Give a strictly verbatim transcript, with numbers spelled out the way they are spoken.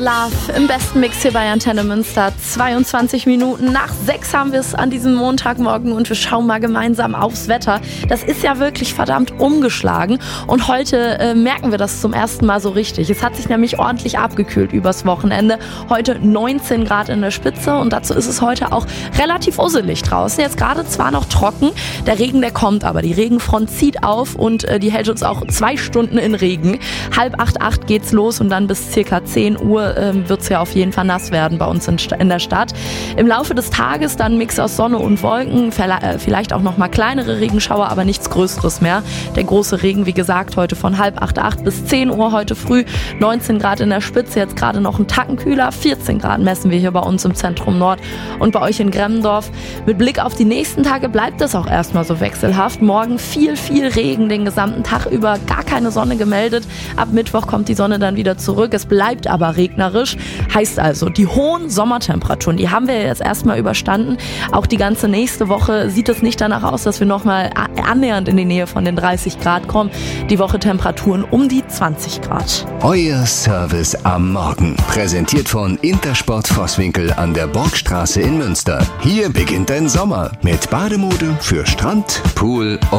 Love im besten Mix hier bei Antenne Münster. zweiundzwanzig Minuten nach sechs haben wir es an diesem Montagmorgen und wir schauen mal gemeinsam aufs Wetter. Das ist ja wirklich verdammt umgeschlagen und heute äh, merken wir das zum ersten Mal so richtig. Es hat sich nämlich ordentlich abgekühlt übers Wochenende. Heute neunzehn Grad in der Spitze und dazu ist es heute auch relativ usselig draußen. Jetzt gerade zwar noch trocken, der Regen, der kommt aber. Die Regenfront zieht auf und äh, die hält uns auch zwei Stunden in Regen. Halb acht, acht geht's los und dann bis circa zehn Uhr wird es ja auf jeden Fall nass werden bei uns in, in der Stadt. Im Laufe des Tages dann ein Mix aus Sonne und Wolken, vielleicht auch noch mal kleinere Regenschauer, aber nichts Größeres mehr. Der große Regen, wie gesagt, heute von halb acht, acht bis zehn Uhr heute früh. neunzehn Grad in der Spitze, jetzt gerade noch ein Tacken kühler. vierzehn Grad messen wir hier bei uns im Zentrum Nord und bei euch in Gremmendorf. Mit Blick auf die nächsten Tage bleibt es auch erstmal so wechselhaft. Morgen viel, viel Regen den gesamten Tag über, gar keine Sonne gemeldet. Ab Mittwoch kommt die Sonne dann wieder zurück. Es bleibt aber regnerisch. Heißt also, die hohen Sommertemperaturen, die haben wir jetzt erstmal überstanden. Auch die ganze nächste Woche sieht es nicht danach aus, dass wir nochmal annähernd in die Nähe von den dreißig Grad kommen. Die Woche Temperaturen um die zwanzig Grad. Euer Service am Morgen. Präsentiert von Intersport Vosswinkel an der Borgstraße in Münster. Hier beginnt dein Sommer mit Bademode für Strand, Pool und